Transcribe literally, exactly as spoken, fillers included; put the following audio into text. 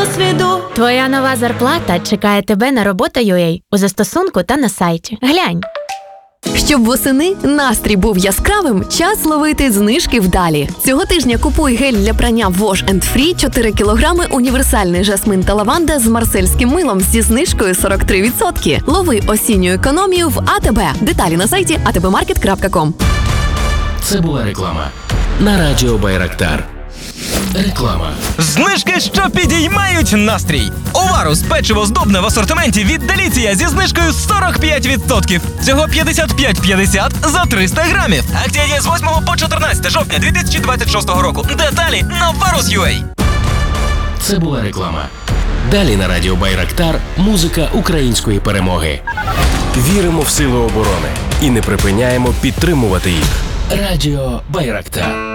досвіду. Твоя нова зарплата чекає тебе на робота точка ю а у застосунку та на сайті. Глянь. Щоб восени настрій був яскравим, час ловити знижки вдалі. Цього тижня купуй гель для прання Wash енд Free чотири кілограми, універсальний жасмин та лаванда з марсельським милом зі знижкою сорок три відсотки. Лови осінню економію в АТБ. Деталі на сайті а те бе маркет крапка ком. Це була реклама на радіо Байрактар. Реклама. Знижки, що підіймають настрій. Оварус печиво здобне в асортименті від Деліція зі знижкою сорок п'ять відсотків. Всього п'ятдесят п'ять п'ятдесят за триста грамів. Акція є з восьмого по чотирнадцяте жовтня дві тисячі двадцять шостого року. Деталі на варус крапка ю а. Це була реклама. Далі на радіо Байрактар музика української перемоги. Віримо в сили оборони і не припиняємо підтримувати їх. Радіо Байрактар.